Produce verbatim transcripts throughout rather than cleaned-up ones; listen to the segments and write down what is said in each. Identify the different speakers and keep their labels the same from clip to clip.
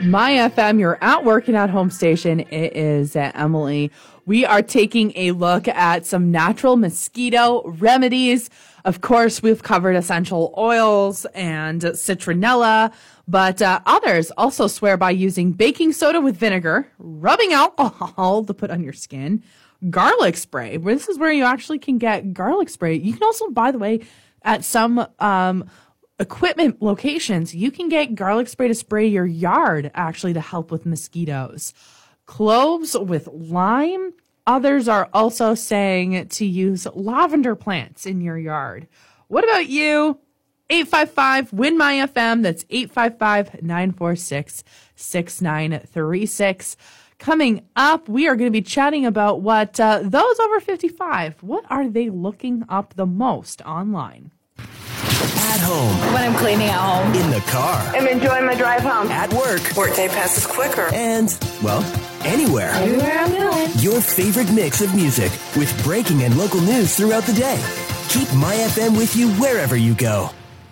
Speaker 1: My F M, you're at work and at home station. It is uh, Emily. We are taking a look at some natural mosquito remedies. Of course, we've covered essential oils and citronella, but uh, others also swear by using baking soda with vinegar, rubbing alcohol to put on your skin, garlic spray. This is where you actually can get garlic spray. You can also, by the way, at some um, equipment locations, you can get garlic spray to spray your yard, actually, to help with mosquitoes. Cloves with lime. Others are also saying to use lavender plants in your yard. What about you? eight five five, W I N, M Y F M. That's eight five five, nine four six, six nine three six. Coming up, we are going to be chatting about what uh, those over fifty-five, what are they looking up the most online?
Speaker 2: At home.
Speaker 3: When I'm cleaning at home.
Speaker 2: In the car.
Speaker 4: I'm enjoying my drive home.
Speaker 2: At work.
Speaker 4: Workday passes quicker.
Speaker 2: And, well, anywhere.
Speaker 3: Everywhere I'm going.
Speaker 2: Your favorite mix of music with breaking and local news throughout the day. Keep My F M with you wherever you go.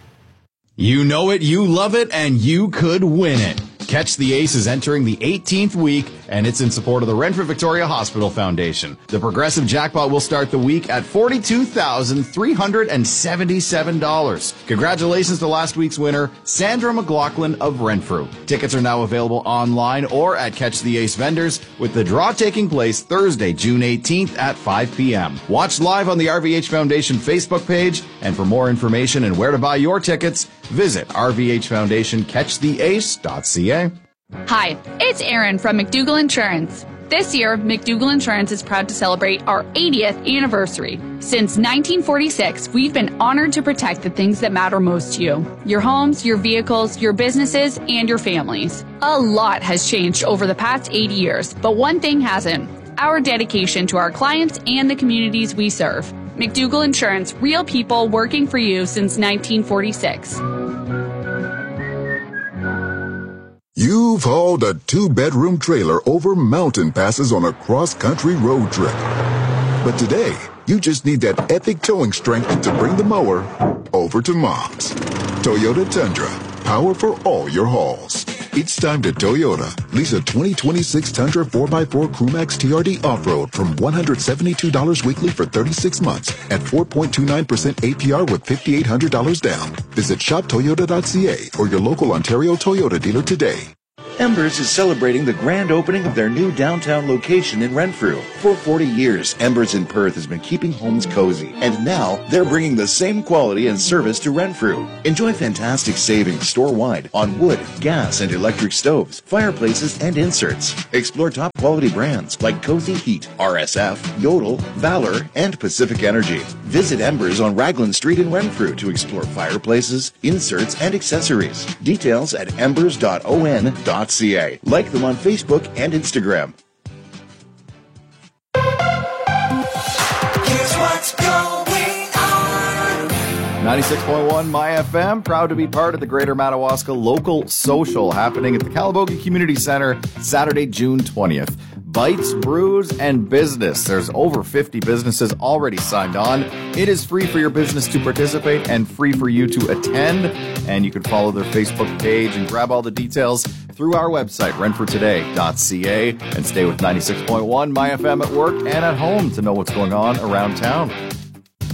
Speaker 5: You know it, you love it, and you could win it. Catch the Ace is entering the eighteenth week, and it's in support of the Renfrew Victoria Hospital Foundation. The Progressive Jackpot will start the week at forty-two thousand three hundred seventy-seven dollars. Congratulations to last week's winner, Sandra McLaughlin of Renfrew. Tickets are now available online or at Catch the Ace vendors, with the draw taking place Thursday, June eighteenth at five p.m. Watch live on the R V H Foundation Facebook page, and for more information and where to buy your tickets, visit r v h foundation catch the ace dot c a.
Speaker 6: Hi, it's Erin from McDougall Insurance. This year, McDougall Insurance is proud to celebrate our eightieth anniversary. Since nineteen forty-six, we've been honored to protect the things that matter most to you. Your homes, your vehicles, your businesses, and your families. A lot has changed over the past eighty years, but one thing hasn't. Our dedication to our clients and the communities we serve. McDougall Insurance, real people working for you since nineteen forty-six.
Speaker 7: You've hauled a two-bedroom trailer over mountain passes on a cross-country road trip. But today, you just need that epic towing strength to bring the mower over to Mom's. Toyota Tundra, power for all your hauls. It's time to Toyota. Lease a twenty twenty-six Tundra four by four Crewmax T R D Off-Road from one hundred seventy-two dollars weekly for thirty-six months at four point two nine percent A P R with five thousand eight hundred dollars down. Visit shop toyota dot c a or your local Ontario Toyota dealer today.
Speaker 8: Embers is celebrating the grand opening of their new downtown location in Renfrew. For forty years, Embers in Perth has been keeping homes cozy, and now they're bringing the same quality and service to Renfrew. Enjoy fantastic savings store-wide on wood, gas, and electric stoves, fireplaces, and inserts. Explore top quality brands like Cozy Heat, R S F, Yodel, Valor, and Pacific Energy. Visit Embers on Raglan Street in Renfrew to explore fireplaces, inserts, and accessories. Details at embers dot o n dot c a. Like them on Facebook and Instagram.
Speaker 9: Here's what's going on.
Speaker 5: ninety-six point one My F M, proud to be part of the Greater Madawaska Local Social happening at the Calabogie Community Center Saturday, June twentieth. Bites, Brews, and Business. There's over fifty businesses already signed on. It is free for your business to participate and free for you to attend. And you can follow their Facebook page and grab all the details through our website, renfrew today dot c a, and stay with ninety-six point one My F M at work and at home to know what's going on around town.